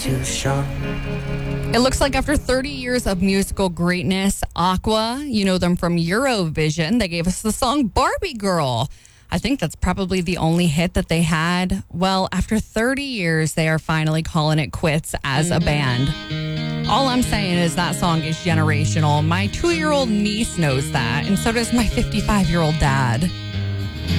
too short. It looks like after 30 years of musical greatness, Aqua, you know them from Eurovision, they gave us the song Barbie Girl. I think that's probably the only hit that they had. Well, after 30 years, they are finally calling it quits as a band. All I'm saying is that song is generational. My 2-year-old niece knows that, and so does my 55-year-old dad.